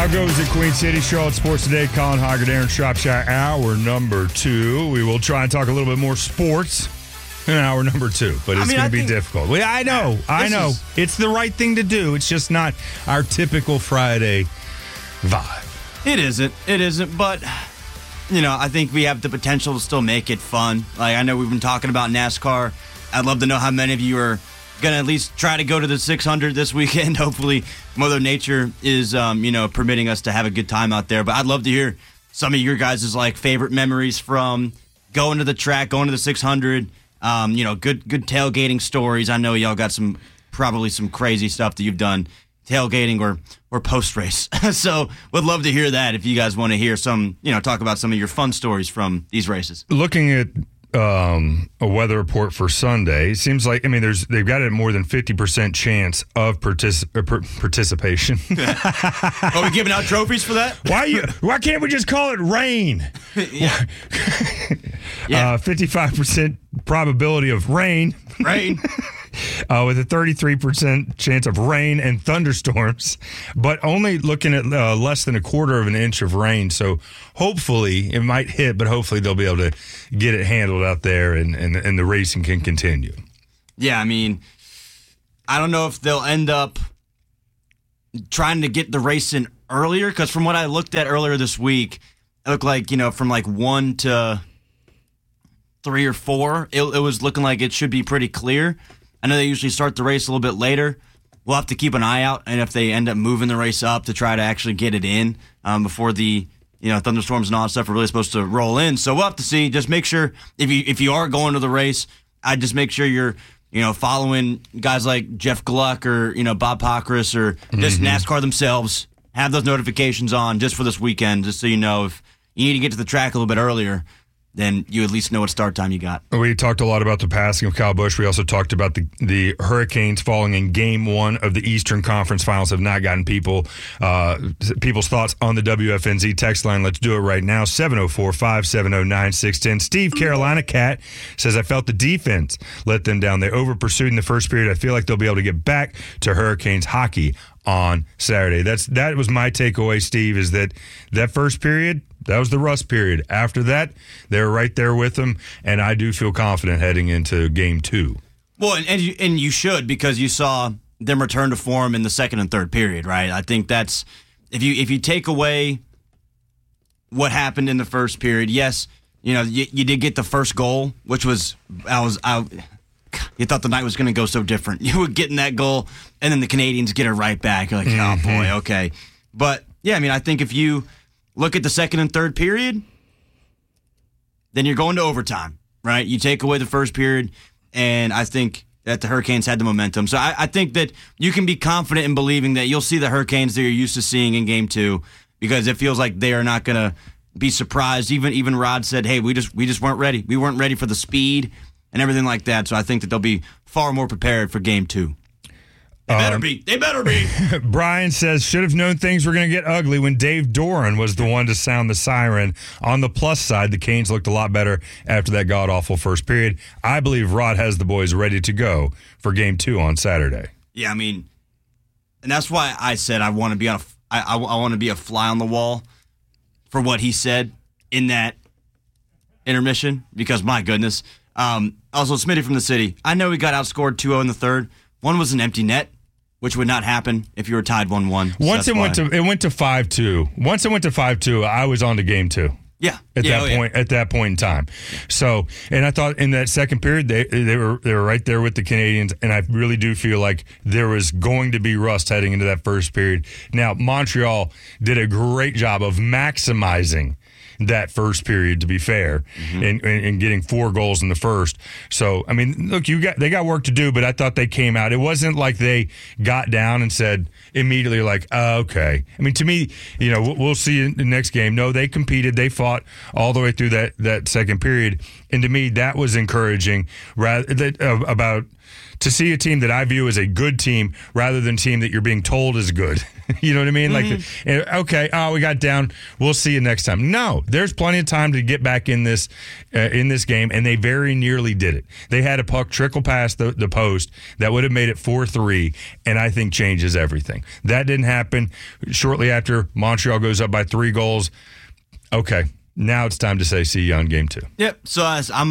How goes it, Queen City? Charlotte Sports Today. Colin Hoggard, Aaron Shropshire, hour number 2. We will try and talk a little bit more sports in hour number 2, but it's going to be difficult. I know. It's the right thing to do. It's just not our typical Friday vibe. It isn't, but, I think we have the potential to still make it fun. Like, I know we've been talking about NASCAR. I'd love to know how many of you are going to at least try to go to the 600 this weekend. Hopefully, Mother Nature is, permitting us to have a good time out there. But I'd love to hear some of your guys' favorite memories from going to the track, going to the 600. Good tailgating stories. I know y'all got probably some crazy stuff that you've done tailgating or post race. So would love to hear that if you guys want to hear some, talk about some of your fun stories from these races. Looking at a weather report for Sunday, it seems like they've got a more than 50% chance of participation. Are we giving out trophies for that? Why can't we just call it rain? Yeah. 55% probability of rain. With a 33% chance of rain and thunderstorms, but only looking at less than a quarter of an inch of rain. So hopefully it might hit, but hopefully they'll be able to get it handled out there and the racing can continue. Yeah, I don't know if they'll end up trying to get the race in earlier, because from what I looked at earlier this week, it looked like, from 1 to 3 or 4, it was looking like it should be pretty clear. I know they usually start the race a little bit later. We'll have to keep an eye out, and if they end up moving the race up to try to actually get it in before the thunderstorms and all that stuff are really supposed to roll in. So we'll have to see. Just make sure if you are going to the race, I'd just make sure you're following guys like Jeff Gluck or Bob Pockrass or just NASCAR themselves. Have those notifications on just for this weekend, just so you know if you need to get to the track a little bit earlier, then you at least know what start time you got. We talked a lot about the passing of Kyle Busch. We also talked about the Hurricanes falling in Game 1 of the Eastern Conference Finals. Have not gotten people's thoughts on the WFNZ text line. Let's do it right now. 704-570-9610. Steve Carolina Cat says, I felt the defense let them down. They over-pursued in the first period. I feel like they'll be able to get back to Hurricanes hockey on Saturday. That was my takeaway, Steve, is that first period, that was the rust period. After that, they were right there with them, and I do feel confident heading into Game 2. Well, and you should, because you saw them return to form in the second and third period, right? I think that's if you take away what happened in the first period, yes, you did get the first goal, which was you thought the night was going to go so different. You were getting that goal, and then the Canadians get it right back. You're like, oh boy, okay. But yeah, I think if you look at the second and third period, then you're going to overtime, right? You take away the first period, and I think that the Hurricanes had the momentum. So I think that you can be confident in believing that you'll see the Hurricanes that you're used to seeing in Game 2, because it feels like they are not going to be surprised. Even Rod said, hey, we just weren't ready. We weren't ready for the speed and everything like that. So I think that they'll be far more prepared for Game 2. They better be. Brian says, should have known things were going to get ugly when Dave Doran was the one to sound the siren. On the plus side, the Canes looked a lot better after that god-awful first period. I believe Rod has the boys ready to go for Game 2 on Saturday. Yeah, and that's why I said I want to be I want to be a fly on the wall for what he said in that intermission, because my goodness. Also, Smitty from the city. I know we got outscored 2-0 in the third. One was an empty net, which would not happen if you were tied 1-1. Once it went to 5-2. Once it went to 5-2, I was on to Game 2. Yeah. At that point in time. So, and I thought in that second period they were right there with the Canadians, and I really do feel like there was going to be rust heading into that first period. Now, Montreal did a great job of maximizing that first period, to be fair, and getting 4 goals in the first. So, look, they got work to do, but I thought they came out. It wasn't like they got down and said immediately, like, okay. To me, we'll see in the next game. No, they competed. They fought all the way through that second period. And to me, that was encouraging about to see a team that I view as a good team rather than a team that you're being told is good. You know what I mean? Okay, we got down. We'll see you next time. No, there's plenty of time to get back in this game, and they very nearly did it. They had a puck trickle past the post that would have made it 4-3, and I think changes everything. That didn't happen. Shortly after, Montreal goes up by 3 goals. Okay, now it's time to say see you on game 2. Yep. So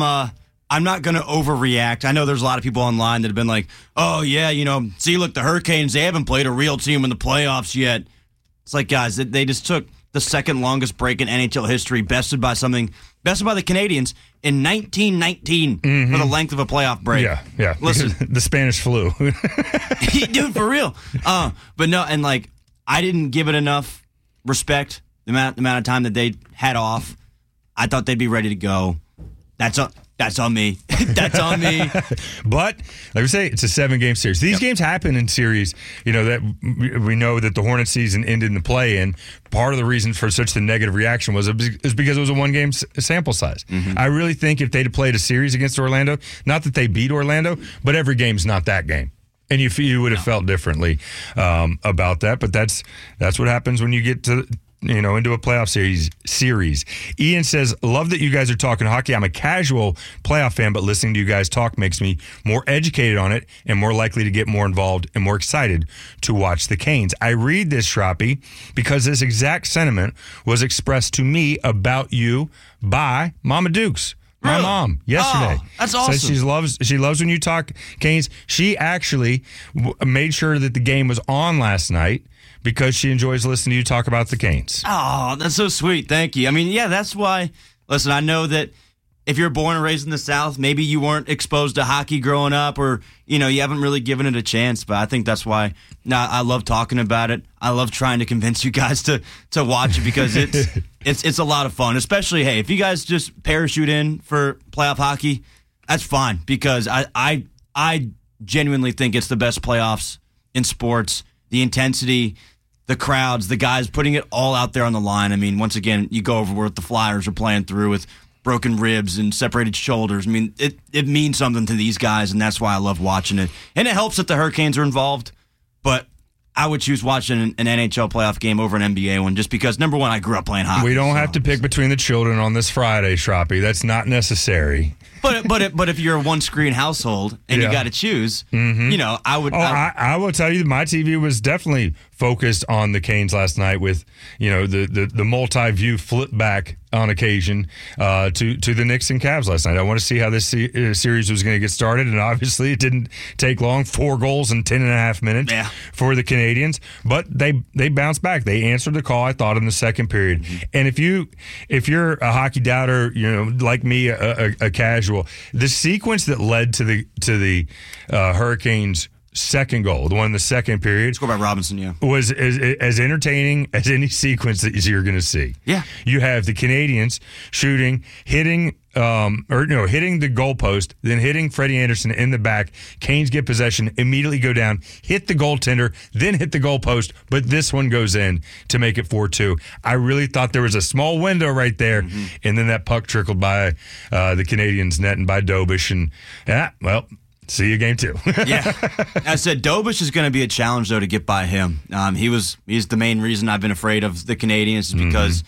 I'm not going to overreact. I know there's a lot of people online that have been like, oh, yeah, see, look, the Hurricanes, they haven't played a real team in the playoffs yet. It's like, guys, they just took the second longest break in NHL history, bested by the Canadiens in 1919 for the length of a playoff break. Yeah. Listen. The Spanish flu. Dude, for real. But no, and I didn't give it enough respect, the amount of time that they had off. I thought they'd be ready to go. That's on me. That's on me. But, like we say, it's a 7-game series. These games happen in series, that we know that the Hornets season ended in the play-in. Part of the reason for such the negative reaction is because it was a 1-game sample size. I really think if they'd have played a series against Orlando, not that they beat Orlando, but every game's not that game. And you would have felt differently about that. But that's what happens when you get to into a playoff series. Ian says, love that you guys are talking hockey. I'm a casual playoff fan, but listening to you guys talk makes me more educated on it and more likely to get more involved and more excited to watch the Canes. I read this, Shroppy, because this exact sentiment was expressed to me about you by Mama Dukes. My Really? Mom yesterday. Oh, that's awesome. Says she loves when you talk Canes. She actually made sure that the game was on last night because she enjoys listening to you talk about the Canes. Oh, that's so sweet. Thank you. I mean, yeah, that's why. Listen, I know that if you're born and raised in the South, maybe you weren't exposed to hockey growing up, or you haven't really given it a chance. But I think that's why. I love talking about it. I love trying to convince you guys to watch it because it's a lot of fun. Especially, hey, if you guys just parachute in for playoff hockey, that's fine because I genuinely think it's the best playoffs in sports. The intensity, the crowds, the guys putting it all out there on the line. I mean, once again, you go over what the Flyers are playing through with broken ribs and separated shoulders. I mean, it means something to these guys, and that's why I love watching it. And it helps that the Hurricanes are involved, but I would choose watching an NHL playoff game over an NBA one just because, number one, I grew up playing hockey. We don't have to pick between the children on this Friday, Shroppy. That's not necessary. But if you're a one-screen household and you got to choose, I would. I will tell you, my TV was definitely focused on the Canes last night with the multi-view flip back on occasion to the Knicks and Cavs last night. I want to see how this series was going to get started, and obviously it didn't take long. 4 goals in 10.5 minutes for the Canadians, but they bounced back. They answered the call, I thought, in the second period. And if you're a hockey doubter, like me, a casual, the sequence that led to the Hurricanes' second goal, the one in the second period, scored by Robinson, was as entertaining as any sequence that you're going to see. Yeah, you have the Canadians shooting, hitting the goalpost, then hitting Freddie Anderson in the back. Canes get possession, immediately go down, hit the goaltender, then hit the goalpost, but this one goes in to make it 4-2. I really thought there was a small window right there, and then that puck trickled by the Canadians' net and by Dobish, and see you game 2. Yeah. I said Dobish is going to be a challenge, though, to get by him. He's the main reason I've been afraid of the Canadians is because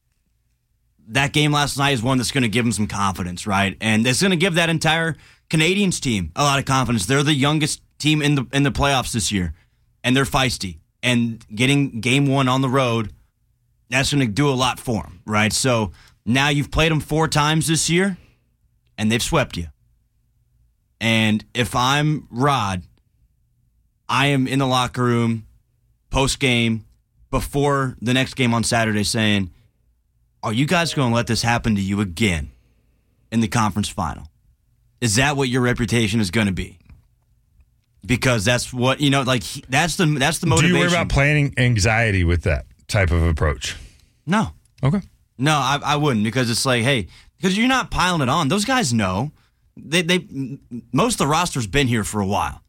that game last night is one that's going to give him some confidence, right? And it's going to give that entire Canadians team a lot of confidence. They're the youngest team in the playoffs this year, and they're feisty. And getting game 1 on the road, that's going to do a lot for them, right? So now you've played them 4 times this year, and they've swept you. And if I'm Rod, I am in the locker room post-game before the next game on Saturday saying, are you guys going to let this happen to you again in the conference final? Is that what your reputation is going to be? Because that's what, that's the motivation. Do you worry about planning anxiety with that type of approach? No. Okay. No, I wouldn't, because it's like, hey, because you're not piling it on. Those guys know. They most of the roster's been here for a while.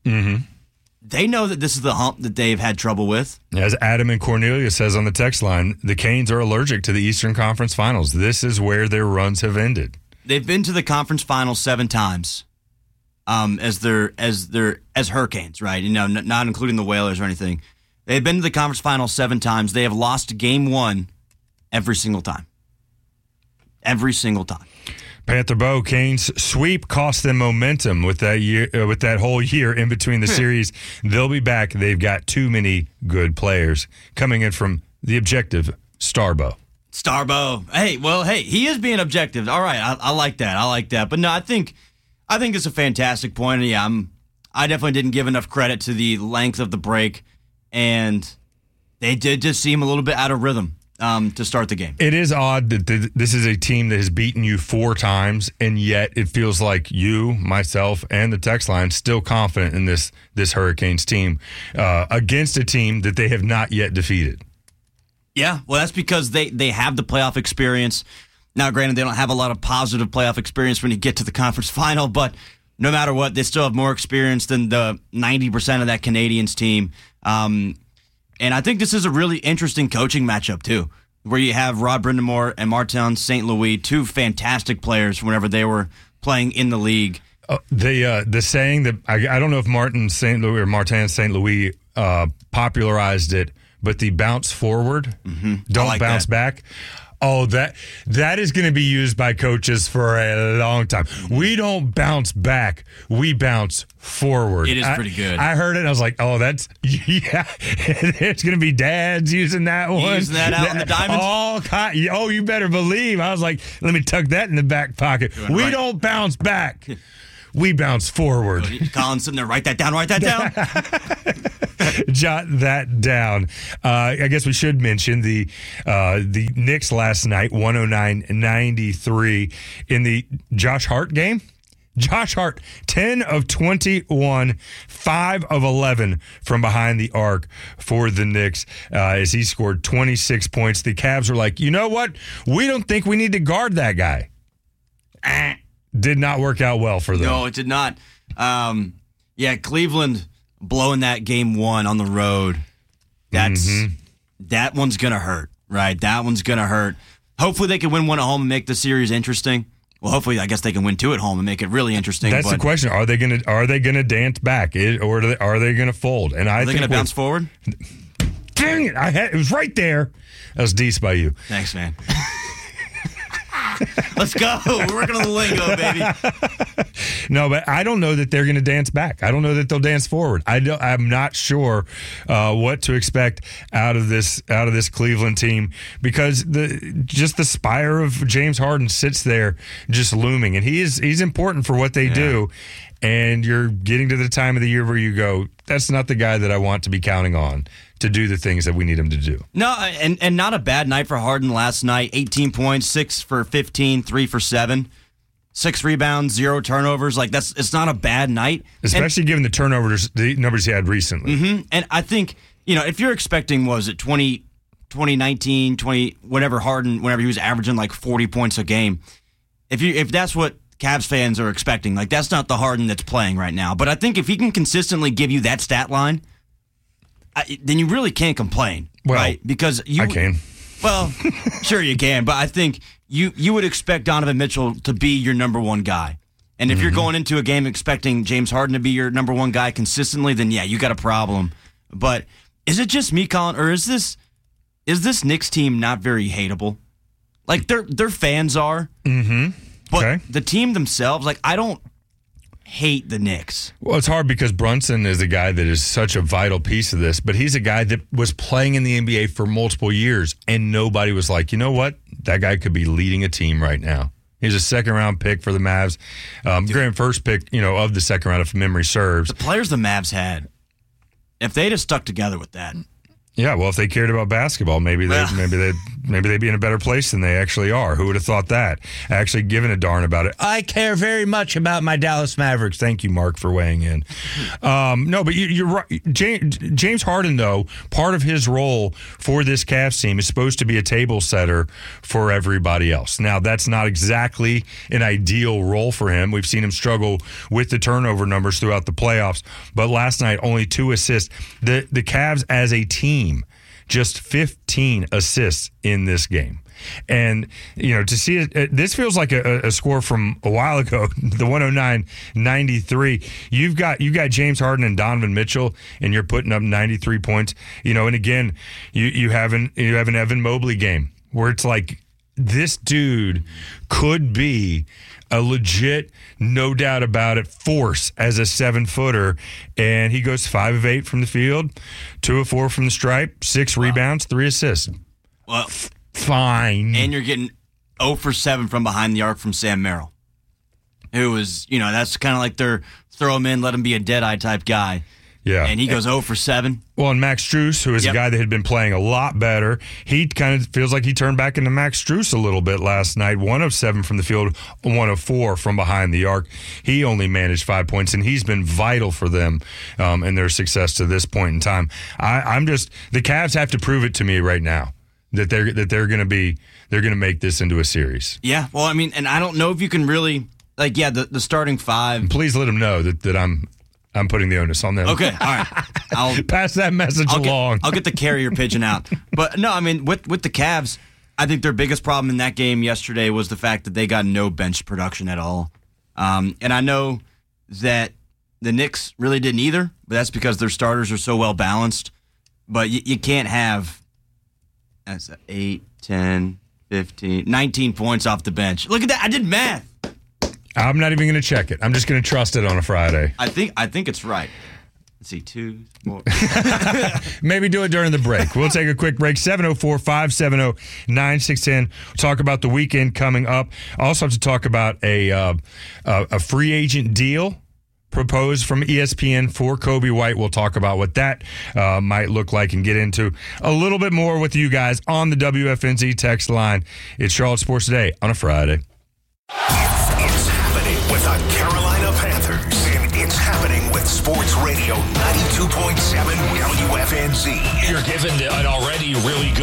They know that this is the hump that they've had trouble with. As Adam and Cornelia says on the text line, the Canes are allergic to the Eastern Conference Finals. This is where their runs have ended. They've been to the conference finals 7 times. as Hurricanes, right? Not including the Whalers or anything. They've been to the conference final 7 times. They have lost game 1 every single time. Every single time. Panther Bo, Canes sweep cost them momentum with that whole year in between the series. They'll be back. They've got too many good players coming in from the objective Starbo. Starbo. Hey, he is being objective. All right, I like that. But no, I think it's a fantastic point. And yeah, I definitely didn't give enough credit to the length of the break, and they did just seem a little bit out of rhythm to start the game. It is odd that this is a team that has beaten you 4 times, and yet it feels like you, myself, and the text line still confident in this Hurricanes team against a team that they have not yet defeated. Yeah, well, that's because they have the playoff experience. Now, granted, they don't have a lot of positive playoff experience when you get to the conference final, but no matter what, they still have more experience than the 90% of that Canadiens team. And I think this is a really interesting coaching matchup, too, where you have Rod Brind'Amour and Martin St. Louis, 2 fantastic players whenever they were playing in the league. The saying that, I don't know if Martin St. Louis popularized it, but the bounce forward, don't bounce back. Oh, that is going to be used by coaches for a long time. We don't bounce back. We bounce forward. It is pretty good. I heard it and I was like, oh, that's, yeah. It's going to be dads using that one. Using that out in the diamonds? Oh, you better believe. I was like, let me tuck that in the back pocket. We don't bounce back. We bounce forward. Colin's sitting there, write that down. Jot that down. I guess we should mention the Knicks last night, 109-93 in the Josh Hart game. Josh Hart, 10 of 21, 5 of 11 from behind the arc for the Knicks as he scored 26 points. The Cavs were like, you know what? We don't think we need to guard that guy. Did not work out well for them. No, it did not. Cleveland blowing that game 1 on the road. That one's going to hurt, right? That one's going to hurt. Hopefully they can win one at home and make the series interesting. Well, hopefully I guess they can win 2 at home and make it really interesting. That's the question. Are they going to dance back or are they going to fold? And are they going to bounce forward? Dang it. It was right there. That was decent by you. Thanks, man. Let's go. We're working on the lingo, baby. No, but I don't know that they're going to dance back. I don't know that they'll dance forward. I'm not sure what to expect out of this Cleveland team because the spire of James Harden sits there just looming, and he's important for what they do. And you're getting to the time of the year where you go, that's not the guy that I want to be counting on to do the things that we need him to do. No, and not a bad night for Harden last night. 18 points, 6 for 15, 3 for 7, 6 rebounds, 0 turnovers. Like it's not a bad night, especially given the numbers he had recently. And I think if you're expecting 2019, whatever Harden, whenever he was averaging like 40 points a game, if that's what Cavs fans are expecting, like that's not the Harden that's playing right now. But I think if he can consistently give you that stat line, then you really can't complain, right? Because I can. Well, sure you can, but I think you would expect Donovan Mitchell to be your number 1 guy. And if you're going into a game expecting James Harden to be your number 1 guy consistently, then yeah, you got a problem. But is it just me, Colin, or is this Knicks team not very hateable? Like their fans are, but the team themselves, like I don't hate the Knicks. Well, it's hard because Brunson is a guy that is such a vital piece of this, but he's a guy that was playing in the NBA for multiple years, and nobody was like, you know what? That guy could be leading a team right now. He's a second-round pick for the Mavs. Grand first pick, of the second round, if memory serves. The players the Mavs had, if they'd have stuck together with that. Yeah, well, if they cared about basketball, maybe they'd be in a better place than they actually are. Who would have thought that? Actually giving a darn about it. I care very much about my Dallas Mavericks. Thank you, Mark, for weighing in. No, but you're right. James Harden, though, part of his role for this Cavs team is supposed to be a table setter for everybody else. Now, that's not exactly an ideal role for him. We've seen him struggle with the turnover numbers throughout the playoffs, but last night only 2 assists. The Cavs as a team just 15 assists in this game. And, to see it, this feels like a score from a while ago, the 109-93. You've got James Harden and Donovan Mitchell, and you're putting up 93 points. And again, you have an Evan Mobley game where it's like this dude could be a legit, no doubt about it, force as a 7-footer, and he goes 5 of 8 from the field, 2 of 4 from the stripe, 6 rebounds, 3 assists. Well, fine. And you're getting 0 for 7 from behind the arc from Sam Merrill, who was, that's kind of like their throw him in, let him be a dead-eye type guy. Yeah. And he goes 0 for 7. Well, and Max Strus, who is a guy that had been playing a lot better, he kind of feels like he turned back into Max Strus a little bit last night. 1 of 7 from the field, 1 of 4 from behind the arc. He only managed 5 points, and he's been vital for them in their success to this point in time. The Cavs have to prove it to me right now that they're going to make this into a series. Yeah. Well, I mean, and I don't know if you can really the starting 5. And please let them know that I'm putting the onus on them. Okay, all right. I'll pass that message along. I'll get the carrier pigeon out. But no, I mean, with the Cavs, I think their biggest problem in that game yesterday was the fact that they got no bench production at all. And I know that the Knicks really didn't either, but that's because their starters are so well balanced. But you can't have 8, 10, 15, 19 points off the bench. Look at that. I did math. I'm not even going to check it. I'm just going to trust it on a Friday. I think it's right. Let's see, 2, 4. Maybe do it during the break. We'll take a quick break. 704-570-9610. We'll talk about the weekend coming up. I also have to talk about a free agent deal proposed from ESPN for Kobe White. We'll talk about what that might look like and get into a little bit more with you guys on the WFNZ text line. It's Charlotte Sports Today on a Friday. It's happening with the Carolina Panthers, and it's happening with Sports Radio 92.7 WFNZ. You're given an already really good